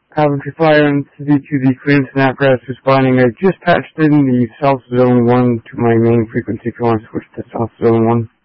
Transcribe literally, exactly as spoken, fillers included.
Coventry Fire and City to the Queen Snapgrass responding. I just patched in the South Zone one to my main frequency, if you want to switch to South Zone one.